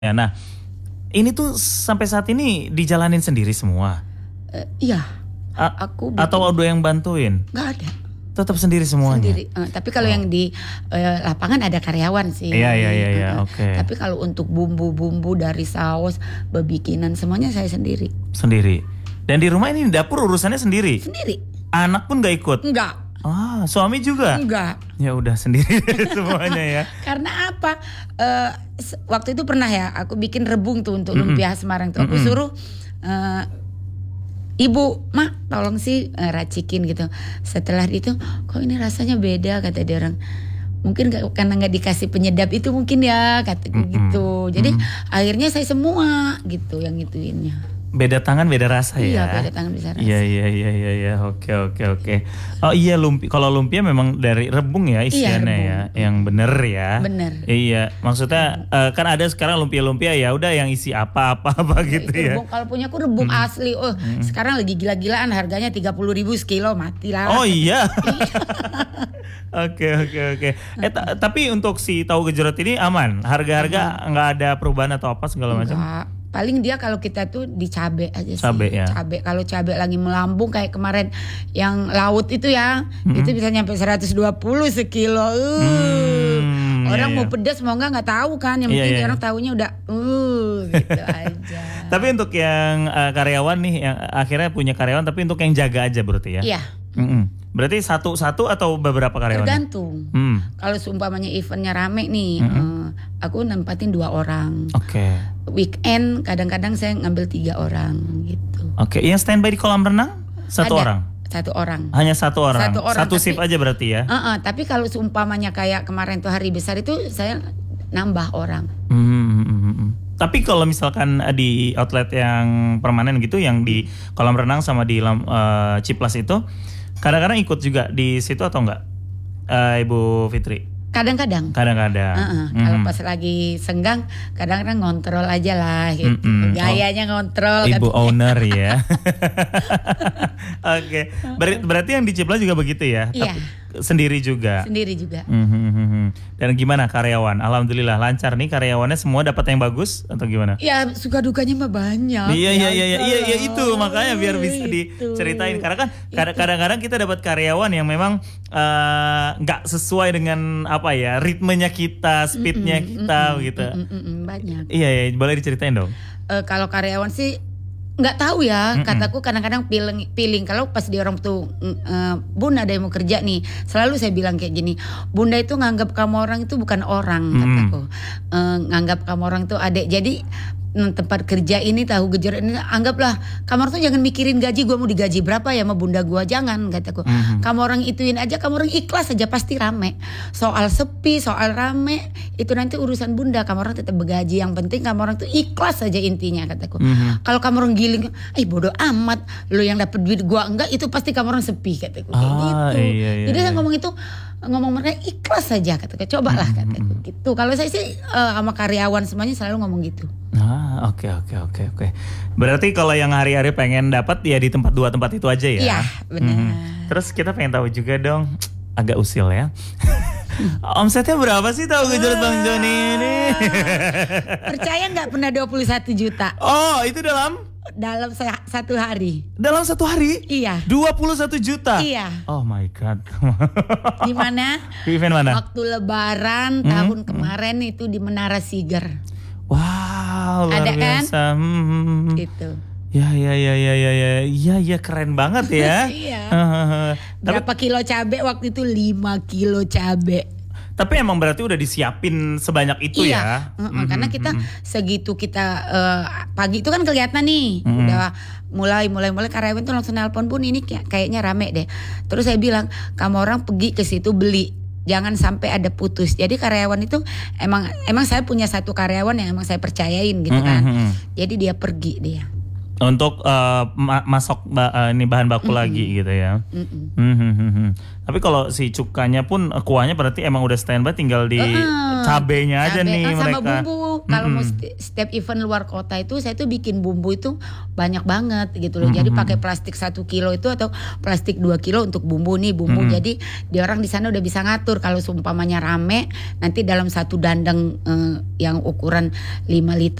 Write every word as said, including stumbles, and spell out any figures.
Ya, nah ini tuh sampai saat ini dijalanin sendiri semua? Uh, iya, A- aku bikin, atau ada yang bantuin? Gak ada. Tetap sendiri semuanya? Sendiri. Uh, tapi kalau oh. yang di uh, lapangan ada karyawan sih. Iya iya iya. iya. Uh, Oke. Okay. Tapi kalau untuk bumbu-bumbu dari saus, bebikinan semuanya saya sendiri. Sendiri. Dan di rumah ini dapur urusannya sendiri? Sendiri. Anak pun gak ikut? Enggak. Ah, suami juga? Enggak. Ya udah sendiri semuanya ya. Karena apa? Uh, waktu itu pernah ya, aku bikin rebung tuh untuk mm-hmm. lumpia Semarang tuh. Aku mm-hmm. suruh uh, ibu, mak tolong sih uh, racikin gitu. Setelah itu, kok ini rasanya beda kata dia orang. Mungkin gak, karena nggak dikasih penyedap itu mungkin ya kata mm-hmm. gitu. Jadi mm-hmm. akhirnya saya semua gitu yang gituinnya. Beda tangan beda rasa ya. Iya, beda tangan beda rasa. Iya iya iya iya iya. Oke oke oke. Oh iya, lumpia, kalau lumpia memang dari rebung ya isiannya iya, ya, yang bener ya. Bener. Iya, maksudnya hmm. uh, kan ada sekarang lumpia-lumpia ya udah yang isi apa-apa apa ya, gitu ya. Rebung, kalau punya aku rebung hmm. asli. Oh, hmm. sekarang lagi gila-gilaan harganya tiga puluh ribu sekilo, mati lah. Oh iya. Oke oke oke. Eh t- tapi untuk si tahu gejrot ini aman. Harga-harga nggak hmm. ada perubahan atau apa segala macam. Paling dia kalau kita tuh di cabe aja sih. Cabe ya. Cabe, kalau cabe lagi melambung kayak kemarin yang laut itu ya, hmm. itu bisa nyampe seratus dua puluh sekilo. Uh. Hmm, orang iya, mau iya. pedas mau enggak enggak tahu kan, yang penting iya, iya. orang tahunya udah uh gitu aja. Tapi untuk yang uh, karyawan nih yang akhirnya punya karyawan, tapi untuk yang jaga aja berarti ya. Iya. Mm-mm. Berarti satu-satu atau beberapa karyawan? Tergantung. Hmm. Kalau seumpamanya eventnya rame nih, mm-hmm. uh, aku nempatin dua orang. Oke. Okay. Weekend kadang-kadang saya ngambil tiga orang gitu. Oke. Okay. Yang standby di kolam renang satu Ada, orang? Satu orang. Hanya satu orang? Satu orang. Satu shift aja berarti ya? Uh-uh, tapi kalau seumpamanya kayak kemarin tuh hari besar itu saya nambah orang. Hmm. Tapi kalau misalkan di outlet yang permanen gitu, yang di kolam renang sama di uh, Ciplas itu, kadang-kadang ikut juga di situ atau enggak, uh, Ibu Fitri? Kadang-kadang. Kadang-kadang. Uh-uh. Mm-hmm. Kalau pas lagi senggang, kadang-kadang ngontrol aja lah gitu. Mm-hmm. Gayanya ngontrol. Ibu katanya. Owner ya. Oke. Okay. Ber- berarti yang di Ciplas juga begitu ya? Iya. Tapi sendiri juga? Sendiri juga. Mm-hmm. Dan gimana karyawan? Alhamdulillah lancar nih karyawannya, semua dapat yang bagus atau gimana? Ya suka dukanya mah banyak. Iya iya iya iya iya itu makanya biar bisa diceritain, karena kan kadang-kadang kita dapat karyawan yang memang nggak uh, sesuai dengan apa ya ritmenya kita, speednya mm-mm, kita mm-mm, gitu. Mm-mm, mm-mm, banyak. Iya iya, boleh diceritain dong. Uh, kalau karyawan sih nggak tahu ya, mm-mm. kataku kadang-kadang piling, piling kalau pas di orang tuh uh, bunda ada yang mau kerja nih, selalu saya bilang kayak gini, bunda itu nganggap kamu orang itu bukan orang, mm-hmm. kataku, uh, nganggap kamu orang tuh adik, jadi tempat kerja ini tahu gejrot ini anggaplah kamu orang tuh jangan mikirin gaji, gue mau digaji berapa ya sama bunda gue, jangan kataku. Mm-hmm. Kamu orang ituin aja, kamu orang ikhlas aja pasti rame. Soal sepi, soal rame itu nanti urusan bunda, kamu orang tetap bergaji, yang penting kamu orang tuh ikhlas aja intinya kataku. Mm-hmm. Kalau kamu orang giling, eh bodoh amat lu yang dapat duit gue enggak, itu pasti kamu orang sepi kataku. Kayak ah, gitu. Iya, iya, Jadi iya. saya ngomong itu ngomong mereka ikhlas saja kataku, cobalah kataku mm-hmm. gitu. Kalau saya sih uh, sama karyawan semuanya selalu ngomong gitu. Ah, oke oke oke oke. Berarti kalau yang hari-hari pengen dapat ya di tempat dua tempat itu aja ya? Iya, benar. Mm-hmm. Terus kita pengen tahu juga dong, agak usil ya. Omsetnya berapa sih tahu gejrot Bang Joni ini? Percaya nggak pernah dua puluh satu juta? Oh, itu dalam? Dalam satu hari. Dalam satu hari? Iya. dua puluh satu juta? Iya. Oh my god. Di mana? Di event mana? Waktu lebaran hmm? tahun kemarin itu di Menara Siger. Wow, luar ada biasa. Kan? Hmm. Gitu. Ya ya ya ya ya ya ya ya keren banget ya. Iya. Berapa kilo cabe waktu itu? lima kilo cabe. Tapi emang berarti udah disiapin sebanyak itu iya. ya? Mm-hmm. Karena kita segitu kita uh, pagi itu kan kelihatan nih, mm-hmm. udah mulai mulai mulai karyawan tuh langsung nelpon, Bun ini kayaknya rame deh. Terus saya bilang, kamu orang pergi ke situ beli, jangan sampai ada putus. Jadi karyawan itu emang emang saya punya satu karyawan yang emang saya percayain gitu kan. Mm-hmm. Jadi dia pergi dia. Untuk uh, ma- masuk ba- uh, ini bahan baku Mm-mm. lagi gitu ya. Hmm. Tapi kalau si cukanya pun uh, kuahnya berarti emang udah standby, tinggal di Uh-uh. cabenya aja Cabe. nih Ah, sama mereka. bumbu. Kalau mau Mm-mm. sti- setiap event luar kota itu saya tuh bikin bumbu itu banyak banget gitu loh. Jadi Mm-mm. pakai plastik satu kilo itu atau plastik dua kilo untuk bumbu nih bumbu. Mm-mm. Jadi di orang di sana udah bisa ngatur kalau seumpamanya rame nanti dalam satu dandang eh, yang ukuran lima liter